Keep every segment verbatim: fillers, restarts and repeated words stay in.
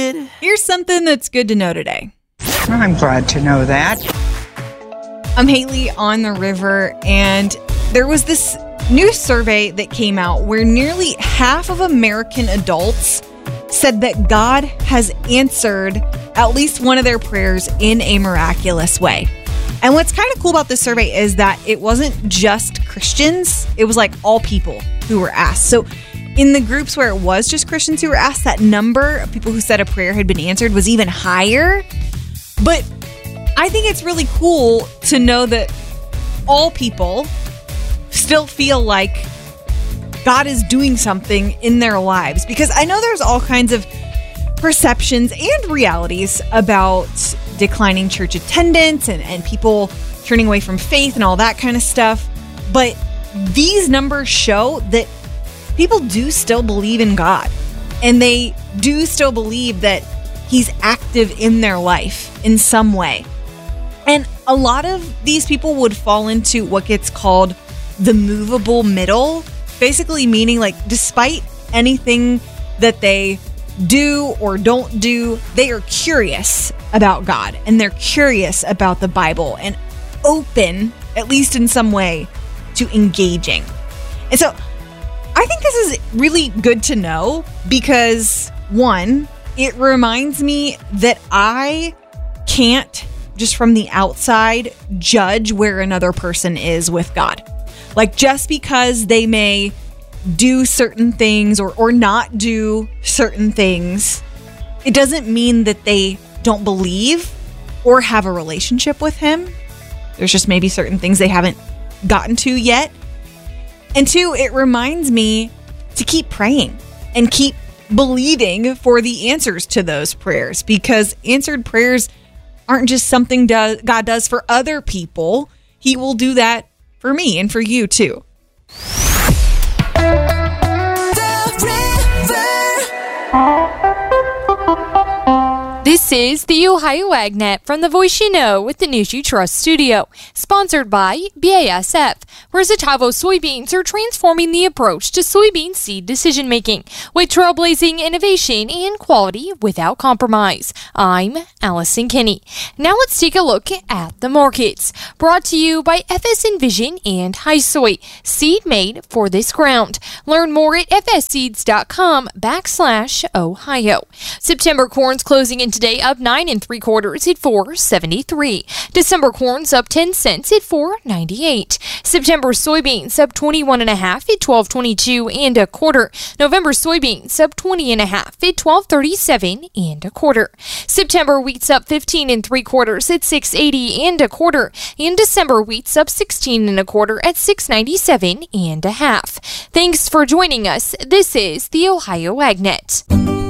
did. Here's something that's good to know today. I'm glad to know that. I'm Haley on the river, and there was this new survey that came out where nearly half of American adults said that God has answered at least one of their prayers in a miraculous way. And what's kind of cool about this survey is that it wasn't just Christians. It was like all people who were asked. So in the groups where it was just Christians who were asked, that number of people who said a prayer had been answered was even higher. But I think it's really cool to know that all people still feel like God is doing something in their lives, because I know there's all kinds of perceptions and realities about declining church attendance and, and people turning away from faith and all that kind of stuff. But these numbers show that people do still believe in God, and they do still believe that He's active in their life in some way. And a lot of these people would fall into what gets called the movable middle, basically meaning like despite anything that they do or don't do, they are curious about God, and they're curious about the Bible and open, at least in some way, to engaging. And so I think this is really good to know because, one, it reminds me that I can't, just from the outside, judge where another person is with God. Like, just because they may do certain things or, or not do certain things, it doesn't mean that they don't believe or have a relationship with Him. There's just maybe certain things they haven't gotten to yet. And two, it reminds me to keep praying and keep believing for the answers to those prayers, because answered prayers aren't just something do- God does for other people. He will do that for me and for you too. This is the Ohio AgNet from the Voice You Know with the News You Trust studio, sponsored by B A S F, where Zytavo soybeans are transforming the approach to soybean seed decision-making with trailblazing innovation and quality without compromise. I'm Allison Kinney. Now let's take a look at the markets. Brought to you by F S Envision and HiSoy, seed made for this ground. Learn more at fsseeds.com backslash Ohio. September corn's closing in today up nine and three quarters at four seventy-three. December corn's up ten cents at four ninety-eight. September soybeans up twenty-one and a half at twelve twenty-two and a quarter. November soybeans up twenty and a half at twelve thirty-seven and a quarter. September wheat's up fifteen and three quarters at six eighty and a quarter. And December wheat's up sixteen and a quarter at six ninety-seven and a half. Thanks for joining us. This is the Ohio AgNet.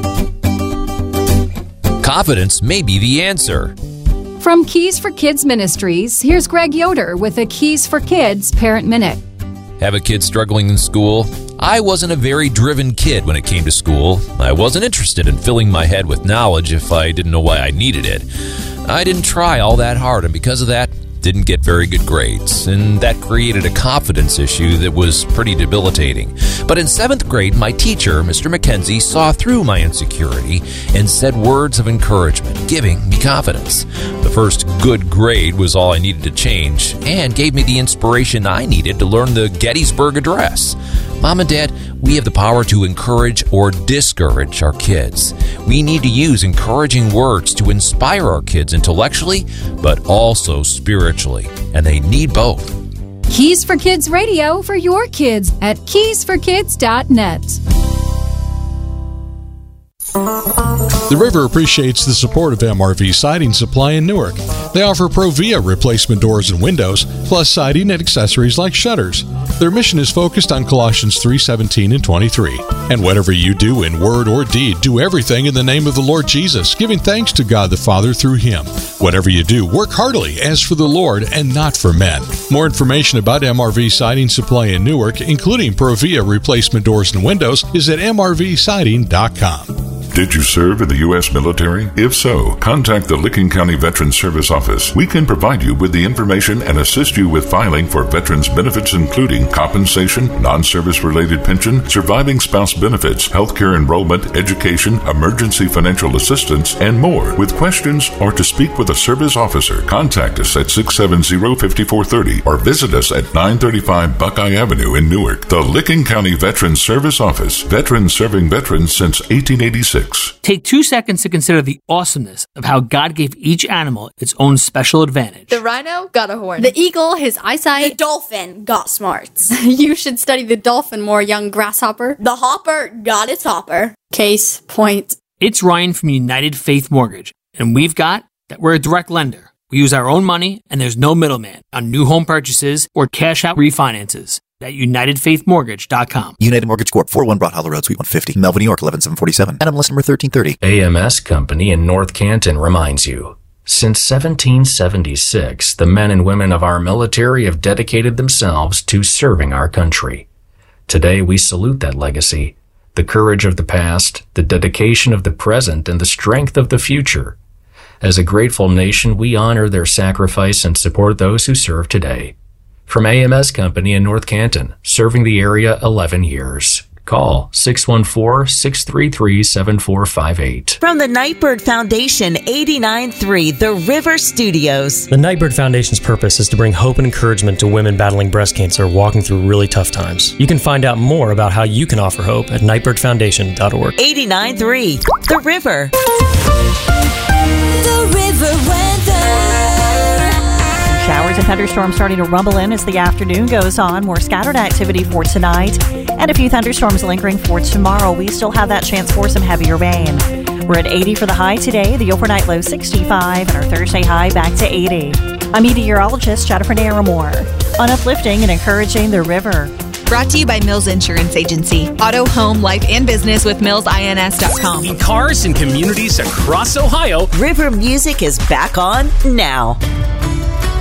Confidence may be the answer. From Keys for Kids Ministries, here's Greg Yoder with a Keys for Kids Parent Minute. Have a kid struggling in school? I wasn't a very driven kid when it came to school. I wasn't interested in filling my head with knowledge if I didn't know why I needed it. I didn't try all that hard, and because of that, didn't get very good grades, and that created a confidence issue that was pretty debilitating. But in seventh grade, my teacher, Mister McKenzie, saw through my insecurity and said words of encouragement, giving me confidence. The first good grade was all I needed to change, and gave me the inspiration I needed to learn the Gettysburg Address. Mom and Dad, we have the power to encourage or discourage our kids. We need to use encouraging words to inspire our kids intellectually, but also spiritually, and they need both. Keys for Kids Radio for your kids at keys for kids dot net. The River appreciates the support of M R V Siding Supply in Newark. They offer Provia replacement doors and windows, plus siding and accessories like shutters. Their mission is focused on Colossians three seventeen and twenty-three. And whatever you do in word or deed, do everything in the name of the Lord Jesus, giving thanks to God the Father through Him. Whatever you do, work heartily as for the Lord and not for men. More information about M R V Siding Supply in Newark, including Provia replacement doors and windows, is at m r v siding dot com. Did you serve in the U S military? If so, contact the Licking County Veterans Service Office. We can provide you with the information and assist you with filing for veterans benefits, including compensation, non-service related pension, surviving spouse benefits, healthcare enrollment, education, emergency financial assistance, and more. With questions or to speak with a service officer, contact us at six seven zero, five four three zero or visit us at nine thirty-five Buckeye Avenue in Newark. The Licking County Veterans Service Office. Veterans serving veterans since eighteen eighty-six. Take two seconds to consider the awesomeness of how God gave each animal its own special advantage. The rhino got a horn. The eagle, his eyesight. The dolphin got smarts. You should study the dolphin more, young grasshopper. The hopper got its hopper. Case point. It's Ryan from United Faith Mortgage, and we've got that we're a direct lender. We use our own money, and there's no middleman on new home purchases or cash-out refinances. At united faith mortgage dot com. United Mortgage Corp, four oh one Broad Hollow Road, Suite one fifty, Melville, New York, eleven seven forty-seven. N M L S number thirteen thirty. A M S Company in North Canton reminds you, since seventeen seventy-six, the men and women of our military have dedicated themselves to serving our country. Today, we salute that legacy, the courage of the past, the dedication of the present, and the strength of the future. As a grateful nation, we honor their sacrifice and support those who serve today. From A M S Company in North Canton, serving the area eleven years. Call six one four, six three three, seven four five eight. From the Nightbird Foundation, eighty-nine point three, The River Studios. The Nightbird Foundation's purpose is to bring hope and encouragement to women battling breast cancer walking through really tough times. You can find out more about how you can offer hope at nightbird foundation dot org. eighty-nine point three, The River. The River Weather. Showers and thunderstorms starting to rumble in as the afternoon goes on. More scattered activity for tonight and a few thunderstorms lingering for tomorrow. We still have that chance for some heavier rain. We're at eighty for the high today, the overnight low sixty-five, and our Thursday high back to eighty. I'm meteorologist Jennifer Naramore on uplifting and encouraging the river. Brought to you by Mills Insurance Agency. Auto, home, life, and business with mills ins dot com. In cars and communities across Ohio, River music is back on now.